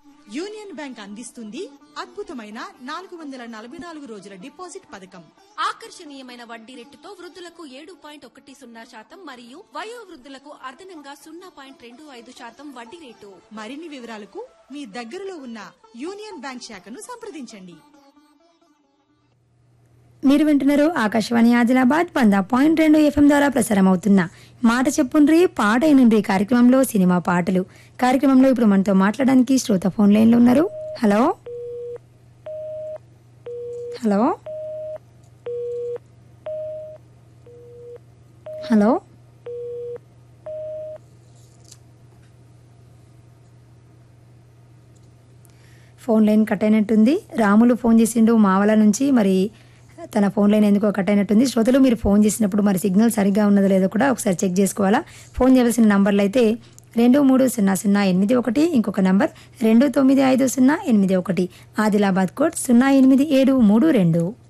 Union bank అందిస్తుంది అద్భుతమైన 444 రోజుల డిపాజిట్ పథకం. ఆకర్షణీయమైన వడ్డీ రేటుతో వృద్ధులకు 7.10% మరియు వయో వృద్ధులకు అదనంగా 0.25% వడ్డీ రేటు. మరిన్ని వివరాలకు మీ దగ్గరలో ఉన్న యూనియన్ బ్యాంక్ శాఖను సంప్రదించండి. మీరు వింటున్నారు ఆకాశవాణి ఆదిలాబాద్ 100.2 FM ద్వారా ప్రసారం అవుతున్న మాట చెప్పుండ్రి పాట అయినుండ్రి కార్యక్రమంలో సినిమా పాటలు. కార్యక్రమంలో ఇప్పుడు మనతో మాట్లాడడానికి శ్రోత ఫోన్ లైన్ లో ఉన్నారు. Hello hello hello phone line cut అయినట్టుంది. రాములు ఫోన్ చేసిండు మావల నుంచి. మరి తన ఫోన్ లైన్ ఎందుకో కట్ అయినట్టుంది. శ్రోతలు మీరు ఫోన్ చేసినప్పుడు మరి సిగ్నల్ సరిగ్గా ఉన్నదో లేదో కూడా ఒకసారి చెక్ చేసుకోవాలా. ఫోన్ చేయవలసిన నంబర్లు అయితే 230081, ఇంకొక నంబర్ 295081, ఆదిలాబాద్ కోడ్ 08732.